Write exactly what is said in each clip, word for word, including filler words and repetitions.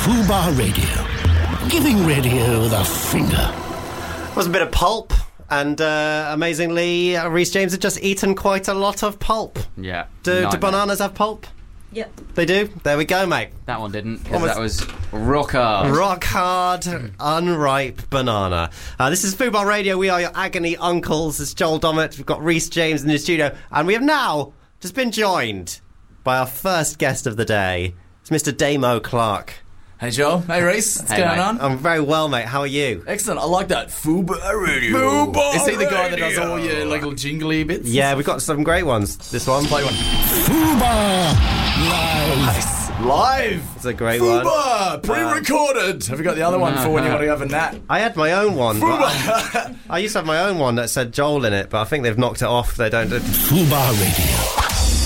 Fubar Radio. Giving radio the finger. Was a bit of pulp, and uh, amazingly, uh, Rhys James had just eaten quite a lot of pulp. Yeah. Do, do bananas have pulp? Yep. They do? There we go, mate. That one didn't, because that was rock hard. Rock hard, unripe banana. Uh, this is Fubar Radio. We are your agony uncles. It's Joel Dommett. We've got Rhys James in the studio, and we have now just been joined by our first guest of the day. It's Mister Damo Clark. Hey Joel, hey Rhys, what's Hey, going mate. on? I'm very well, mate. How are you? Excellent, I like that. Fubar Radio. Fubar Is he the guy that Radio. does all your little jingly bits? Yeah, we've got some great ones. This one. Play one. Fubar Live. Nice. Live. It's a great one. Fubar, pre-recorded. Have you got the other one for when you want to have a nap? I had my own one. But I, I used to have my own one that said Joel in it, but I think they've knocked it off. They don't do... Fubar Radio.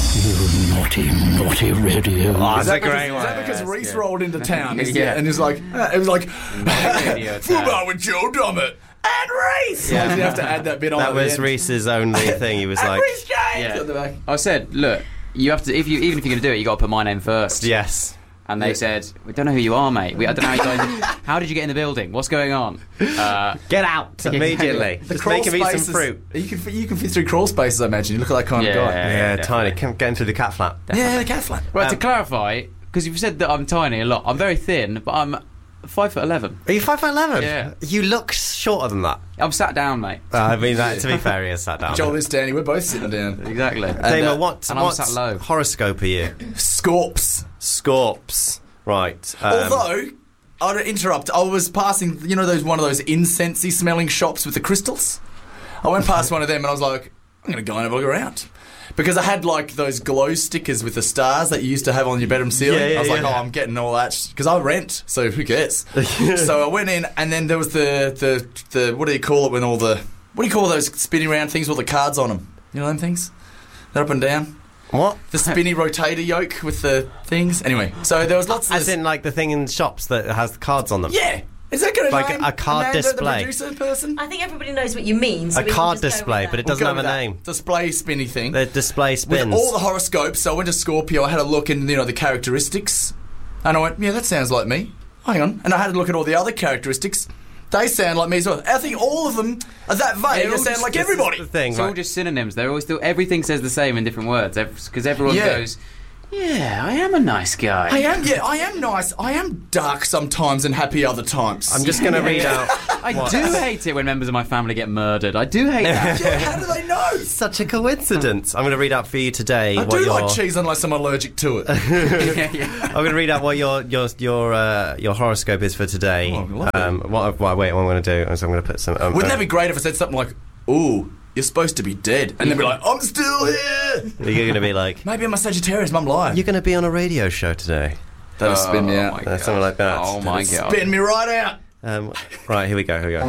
You naughty, naughty radio. Oh, Is that's a that, because, great is one. that because Yeah, Rhys good. rolled into town is Yeah. it? And it was like, uh, it was like, Radio Fubar with Joel Dommett and Rhys. Yeah. Yeah. Did you have to add that bit on? That at the was end? Rhys's only thing. He was And like... Rhys James Yeah. at the back. I said, look, you have to, if you, even if you're going to do it, you got to put my name first. Yes. And they said, we don't know who you are, mate. We, I don't know how you guys... How did you get in the building? What's going on? Uh, Get out immediately. The Just crawl make him eat some spaces- fruit. You can, fit- you can fit through crawl spaces, I imagine. You look like that kind Yeah. of guy. Yeah, Yeah, tiny. definitely. Come get into the cat flap. Yeah, the cat flap. well, Um, to clarify, because you've said that I'm tiny a lot. I'm very thin, but I'm five foot eleven. Are you five foot eleven? Yeah. You look shorter than that. I'm sat down, mate. Uh, I mean, that, to be fair, he is sat down. Joel is standing. We're both sitting down. Exactly. Damo, uh, what, and I'm what sat low. horoscope are you? Scorps. Scorps. Right. Um, Although, I'd interrupt. I was passing, you know, those one of those incensey smelling shops with the crystals. I went past one of them and I was like, I'm going to go and have a look around. Because I had like those glow stickers with the stars that you used to have on your bedroom ceiling. Yeah, yeah, I was like, yeah. oh, I'm getting all that because I rent, so who cares? So I went in, and then there was the, the the what do you call it when all the what do you call those spinning round things with the cards on them? You know them things? They're up and down. what? The spinny rotator yoke with the things. Anyway, so there was lots of As in, like, the thing in shops that has cards on them? yeah. Is that going to Like name a card Amanda, display. The producer person? I think everybody knows what you mean. So A we can card just go with display, that. but it We'll doesn't go have a with that. name. Display spinny thing. The display With spins. all the horoscopes, so I went to Scorpio, I had a look in, you know, the characteristics. And I went, yeah, that sounds like me. Hang on. And I had a look at all the other characteristics. They sound like me as well. I think all of them are that vague. They all sound just- like This is everybody. the thing, It's all right? just synonyms. They're always still... Everything says the same in different words. Because everyone Yeah. goes, yeah, I am a nice guy. I am, yeah, I am nice. I am dark sometimes and happy other times. I'm just going to read out... I what- do hate it when members of my family get murdered. I do hate that. Yeah, how do they know? Such a coincidence. I'm going to read out for you today I what do your... like cheese unless I'm allergic to it. yeah, yeah. I'm going to read out what your your your uh, your horoscope is for today. Oh, lovely. um, what, what? Wait, what I'm going to do is I'm going to put some... Um, Wouldn't uh, that be great if I said something like, ooh, you're supposed to be dead. And they'd be like, I'm still here. You're going to be like... Maybe I'm a Sagittarius, Mum lied. You're going to be on a radio show today. That'll spin me Oh, out. my Uh, God. something like that. Oh, my God. Spin me right out. Um, right, here we go, here we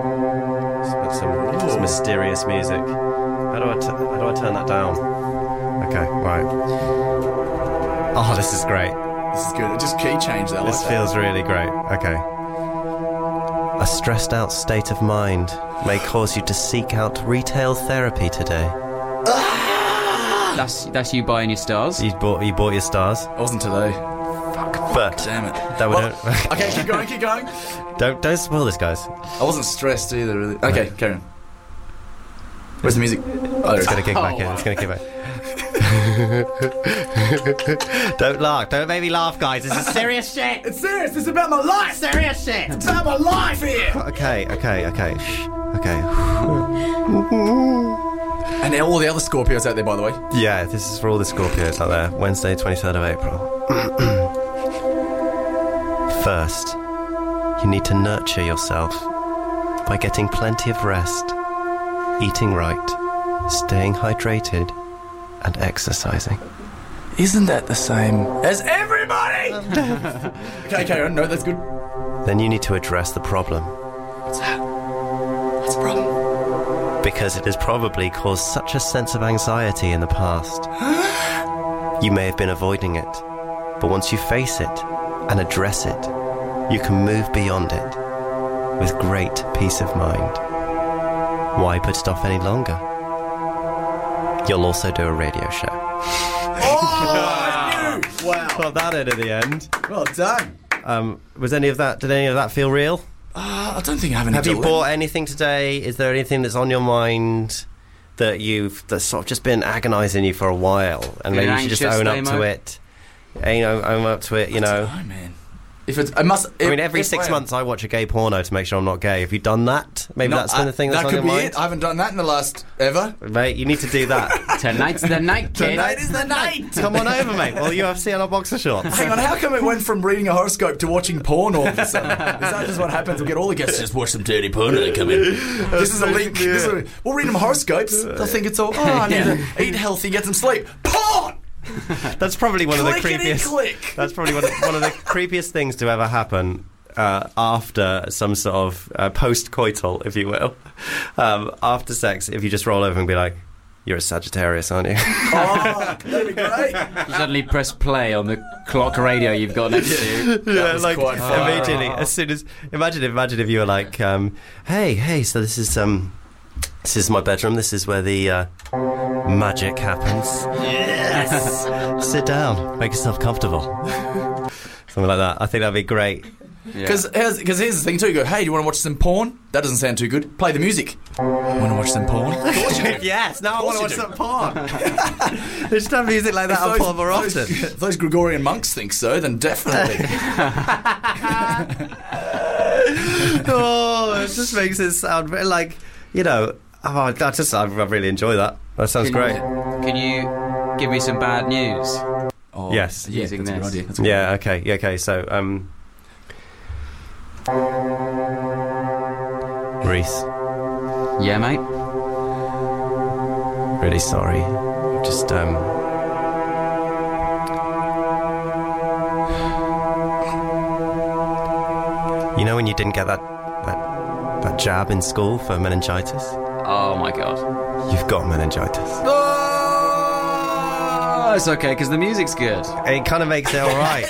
go. Some, some just mysterious music. How do I t- how do I turn that down? Okay, right. Oh, this is great. This is good. It just key changed that. I This like that. feels really great. Okay. A stressed out state of mind may cause you to seek out retail therapy today. That's that's you buying your stars. You bought you bought your stars, It wasn't today. but Damn it. that we Well, don't okay, keep going, keep going. don't don't spoil this, guys. I wasn't stressed either, really. Okay, carry on. Where's the music? Oh, there It's it gonna is. kick back in. It's gonna kick back. Don't laugh. Don't make me laugh, guys. This is serious shit. It's serious. This is about my life. Serious shit. It's about my life here. Okay, okay, okay. Shh. Okay. And all the other Scorpios out there, by the way. Yeah, this is for all the Scorpios out there. Wednesday, twenty-third of April. First, you need to nurture yourself by getting plenty of rest, eating right, staying hydrated, and exercising. Isn't that the same as everybody? Okay, carry on. No, that's good. Then you need to address the problem, What's that? What's the problem? because it has probably caused such a sense of anxiety in the past. You may have been avoiding it, but once you face it and address it, you can move beyond it with great peace of mind. Why put it off any longer? You'll also do a radio show. Oh, I knew. Wow. Got that in at the end. Well done. Um, was any of that? Did any of that feel real? Uh, I don't think I have any. Have you dilemma. bought anything today? Is there anything that's on your mind that you've that's sort of just been agonising you for a while, and Feeling maybe you should just anxious, own up Damo? to it? You know, own up to it. You know. I don't know, man. If it's, I must. I if- mean, every if six I- months I watch a gay porno to make sure I'm not gay. Have you done that? Maybe No, that's been I- the thing that's that on could your be mind. it. I haven't done that in the last ever. Mate, you need to do that. Tonight's the night, kid. Tonight is the night. Come on over, mate. Well, U F C on our boxer shorts. Hang on, how come it went from reading a horoscope to watching porn all of a sudden? Is that just what happens? We'll get all the guests to just watch some dirty porn and they come in. This is a link. This is a, we'll read them horoscopes. They'll think it's all, oh, I need to eat healthy, get some sleep. Porn! That's probably one of the Clickety creepiest. click. That's probably one of, one of the creepiest things to ever happen. Uh, after some sort of uh, post-coital, if you will, um, after sex, if you just roll over and be like, "You're a Sagittarius, aren't you?" Oh, that'd be great. You suddenly press play on the clock radio you've got next to you. Yeah, was like quite fun. immediately, as soon as imagine, imagine if you were like, um, "Hey, hey, so this is um, this is my bedroom. This is where the uh, magic happens. Yes, sit down, make yourself comfortable." Something like that. I think that'd be great. Because here's, 'cause here's the thing too. You go, hey, do you want to watch some porn? That doesn't sound too good. Play the music. Want to watch some porn? Of course you do. Yes, now I want to watch you do. some porn. They should have music like that on If porn more those, often. if those Gregorian monks think so, then definitely. Oh, it just makes it sound very like, you know, oh, I just, I really enjoy that. That sounds Can great. You, can you give me some bad news? Oh, Yes. yeah, Using that's a good this. idea. That's a good Yeah, okay, yeah, okay, so, um... Reese, Yeah, mate. really sorry. Just, um... You know when you didn't get that, that, that jab in school for meningitis? Oh my god. You've got meningitis. Oh, it's okay because the music's good. It kind of makes it alright.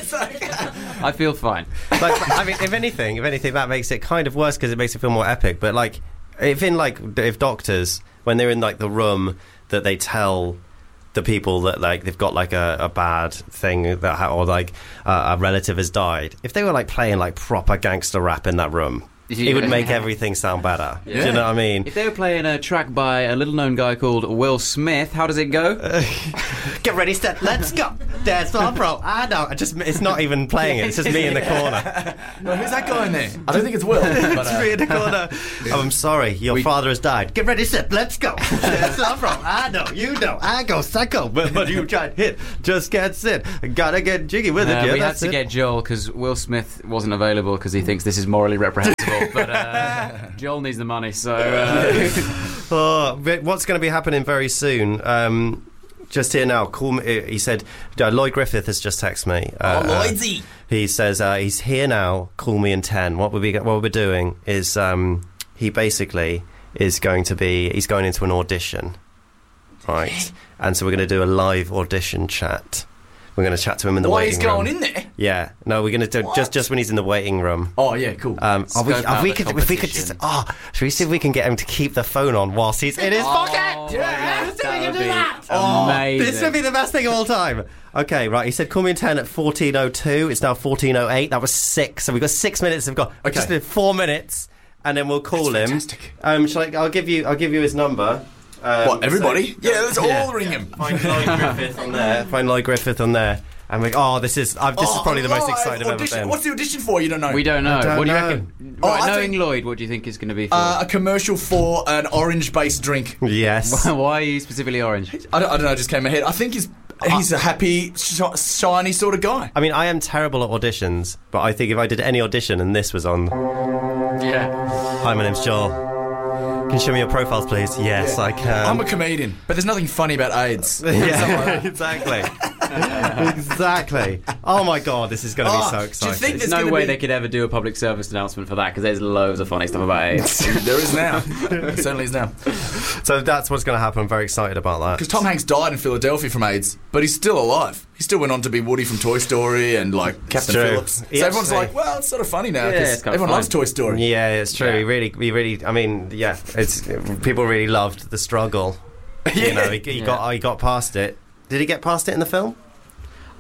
I feel fine. Like, I mean, if anything, if anything, that makes it kind of worse because it makes it feel more epic. But like, if in like, if doctors, when they're in like the room that they tell the people that like they've got like a, a bad thing that ha- or like uh, a relative has died, if they were like playing like proper gangster rap in that room, Yeah. it would make everything sound better. Do Yeah. you know what I mean? If they were playing a track by a little-known guy called Will Smith, how does it go? Get ready, set, let's go. There's my bro. I know. I just, it's not even playing it. It's just me in the corner. Well, who's that guy in there? I don't think it's Will. But, It's uh, me in the corner. Oh, I'm sorry. Your We- father has died. Get ready, set, let's go. There's my bro. I know. You know. I go psycho. But, but you try to hit. Just can't sit. Gotta get jiggy with it. Uh, Yeah, we had that's to it. get Joel because Will Smith wasn't available because he thinks this is morally reprehensible. But uh, Joel needs the money, so uh, Oh, but what's going to be happening very soon? Um, just here now. Call me. He said uh, Lloyd Griffith has just texted me. Uh, oh, Lloydsy. uh, he says uh, he's here now. Call me in ten. What we'll be what we're doing is um, he basically is going to be he's going into an audition, right? And so we're going to do a live audition chat. We're going to chat to him in the Why waiting he's going room. in there? Yeah. No, we're going to do What? just just when he's in the waiting room. Oh, yeah, cool. Um, oh, we, Scope if out we the could, if we could just, competition. oh, should we see if we can get him to keep the phone on whilst he's in his pocket? Oh, Yeah, yes, see if we that can would do be that. amazing. This would be the best thing of all time. Okay, right. He said call me in ten at fourteen oh two. It's now fourteen oh eight. That was six. So we've got six minutes. We've got Okay. just did four minutes, and then we'll call That's him. fantastic. Um, shall I? I'll give you. I'll give you his number. Um, What, everybody? so- yeah, let's Yeah. all ring him. Find Lloyd Griffith on there. Find Lloyd Griffith on there. And we. Oh, this is. Uh, this is Oh, probably the most live excited I've ever audition. been. What's the audition for? You don't know. We don't know. don't what do you know. reckon? Oh, Right, I knowing think- Lloyd, what do you think is going to be for? Uh, a commercial for an orange-based drink. Yes. Why are you specifically orange? I don't, I don't know. It just came in my head. I think he's he's a happy, sh- shiny sort of guy. I mean, I am terrible at auditions, but I think if I did any audition and this was on, Yeah. hi, my name's Joel. Can you show me your profiles, please? Yes, I can. I'm a comedian, but there's nothing funny about AIDS. yeah, exactly. exactly. Oh my god, this is going to be Oh, so do you exciting. think There's There's no gonna way be- they could ever do a public service announcement for that because there's loads of funny stuff about AIDS. There is now. There certainly is now. So that's what's going to happen. I'm very excited about that. Because Tom Hanks died in Philadelphia from AIDS, but he's still alive. He still went on to be Woody from Toy Story and like Captain true. Phillips. He So everyone's actually- like, well, it's sort of funny now Yeah, because it's kind of everyone fun. loves Toy Story. Yeah, it's true. Yeah. He really, he really. I mean, yeah, it's people really loved the struggle. You know, he, he Yeah. got he got past it. Did he get past it in the film?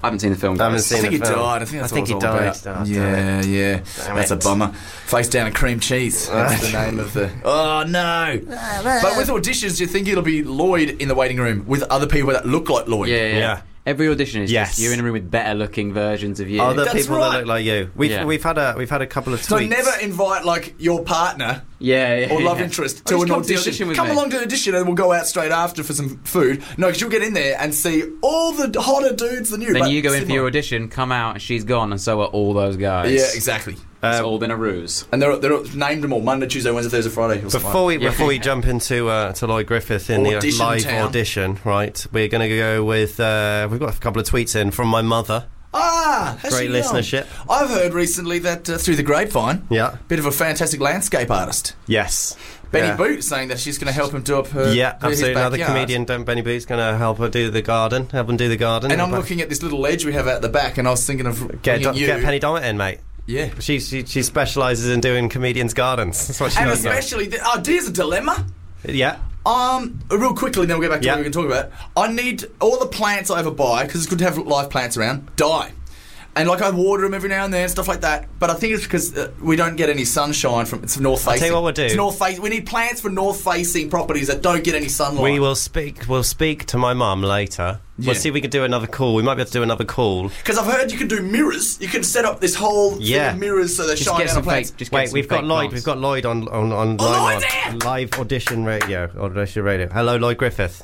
I haven't seen the film. I haven't guys. seen I think the he film. died. I think that's I think what he it's all died. about. Oh, yeah, yeah. Damn That's it. a bummer. Face down and cream cheese. That's the name of the. Oh no! But with auditions, do you think it'll be Lloyd in the waiting room with other people that look like Lloyd? Yeah, yeah. Yeah. Every audition is Yes. just you're in a room with better looking versions of you. Other That's people right. that look like you. We've Yeah. we've had a we've had a couple of tweets. So never invite like your partner yeah, yeah, or love yeah. interest Oh, to just an come to the audition. audition with Come me. along to the audition and we'll go out straight after for some food. No, because you'll get in there and see all the hotter dudes than you. Then but you go in for similar. your audition, come out, and she's gone, and so are all those guys. Yeah, exactly. It's Uh, all been a ruse. And they're, they're named them all Monday, Tuesday, Wednesday, Thursday, Friday. or something Before we Yeah. before we jump into uh, to Lloyd Griffith in Audition the live town. audition, right? We're going to go with uh, we've got a couple of tweets in from my mother. Ah, how's Great she going? listenership. I've heard recently that uh, through the grapevine, Yeah. bit of a fantastic landscape artist. Yes. Benny yeah. Boot saying that she's going to help him do up her. Yeah, his absolutely. Another backyard. comedian, Don- Benny Boot's going to help her do the garden. Help him do the garden. And I'm But- looking at this little ledge we have out the back, and I was thinking of Get, bringing you. get Penny Dommett in, mate. Yeah. She she, she specialises in doing comedians' gardens. That's what she And does. now. especially, th- oh, here's a dilemma. Yeah. Um, real quickly, then we'll get back to Yeah. what we can talk about. I need all the plants I ever buy, because it's good to have live plants around, die. And like I water them every now and then, stuff like that. But I think it's because uh, we don't get any sunshine from it's north facing. I'll tell you what we'll do. It's north facing. We need plants for north facing properties that don't get any sunlight. We will speak. We'll speak to my mum later. Yeah. We'll see if we can do another call. We might be able to do another call. Because I've heard you can do mirrors. You can set up this whole Yeah. thing of mirrors so they Just shine get down some on plants. fake. Just get Wait, some we've got fake Lloyd. plants. We've got Lloyd on on on Oh, line Lloyd's on- here! live audition radio. Audition radio. Hello, Lloyd Griffith.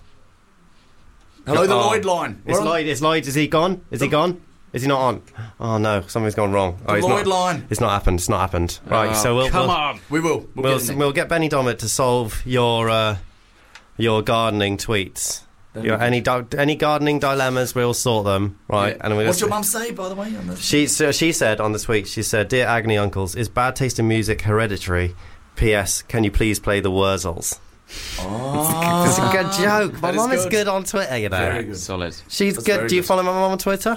Hello, the Oh. Lloyd line. Is We're on Lloyd? Is Lloyd? Is he gone? Is he gone? Is he not on? Oh no, something's gone wrong. Oh, the he's Lloyd not, line. It's not happened. It's not happened. Right. Oh, So we'll come we'll, on. We will. We'll, we'll, get in there. we'll get Benny Dommett to solve your uh, your gardening tweets. Your, any di- any gardening dilemmas, we'll sort them. Right. Yeah. And we'll What's your mum say, by the way? On the... She so she said on the tweet. She said, "Dear Agony Uncles, is bad taste in music hereditary? P S. Can you please play the Wurzels?" Oh. It's a good joke. My That is mum is good. good on Twitter, you know. Very good. Solid. She's That's good. very Do you good. follow my mum on Twitter?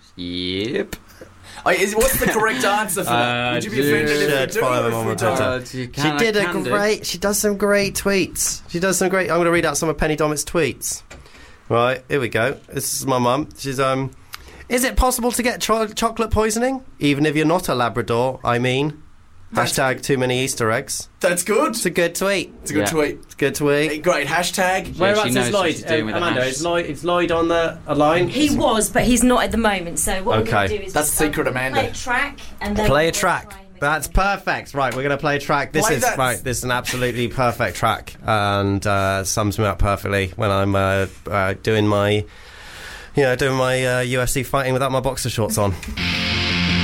Yep. Oh, is, what's the correct answer for that? Uh, Would you be do- offended if Should we do follow or them if on we Twitter. don't? Uh, you She can- did I a can do. great. She does some great tweets. She does some great. I'm going to read out some of Penny Dommett's tweets. Right, here we go. This is my mum. She's um. Is it possible to get cho- chocolate poisoning, even if you're not a Labrador? I mean, That's- hashtag too many Easter eggs. That's good. It's a good tweet. It's a good Yeah. tweet. It's a good tweet. Hey, great hashtag. Yeah, she knows what she's doing with the Amanda, hash. is Lloyd, is Lloyd on the a line? He was, but he's not at the moment. So what we're Okay. going to do is That's just, um, secret, Amanda. Play a track and then Play a we'll track. try and mix That's it. perfect. Right, we're going to play a track. This Play is that. right. This is an absolutely perfect track, and uh, sums me up perfectly when I'm uh, uh, doing my, you know, doing my uh, U F C fighting without my boxer shorts on.